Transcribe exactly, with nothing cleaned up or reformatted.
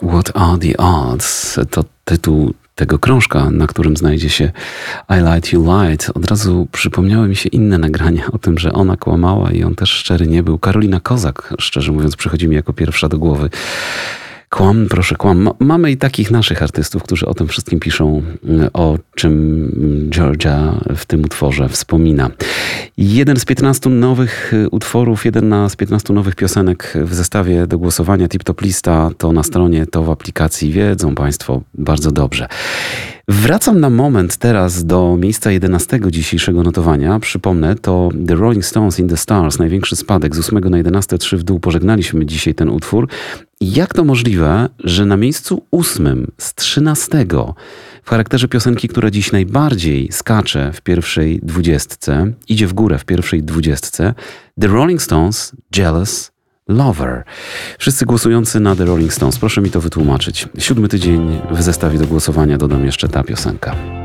What are the odds? To tytuł tego krążka, na którym znajdzie się I Lied You Lied. Od razu przypomniały mi się inne nagrania o tym, że ona kłamała i on też szczery nie był. Karolina Kozak, szczerze mówiąc, przychodzi mi jako pierwsza do głowy. Kłam, proszę, kłam. Mamy i takich naszych artystów, którzy o tym wszystkim piszą, o czym Georgia w tym utworze wspomina. Jeden z piętnastu nowych utworów, jeden z piętnastu nowych piosenek w zestawie do głosowania Tip Top Lista to na stronie, to w aplikacji. Wiedzą Państwo bardzo dobrze. Wracam na moment teraz do miejsca jedenastego dzisiejszego notowania. Przypomnę, to The Rolling Stones in the Stars, największy spadek z ósmego na jedenaste, trzy w dół. Pożegnaliśmy dzisiaj ten utwór. Jak to możliwe, że na miejscu ósmym z trzynastego w charakterze piosenki, która dziś najbardziej skacze w pierwszej dwudziestce, idzie w górę w pierwszej dwudziestce, The Rolling Stones, Jealous Lover. Wszyscy głosujący na The Rolling Stones, proszę mi to wytłumaczyć. Siódmy tydzień w zestawie do głosowania, dodam jeszcze ta piosenka.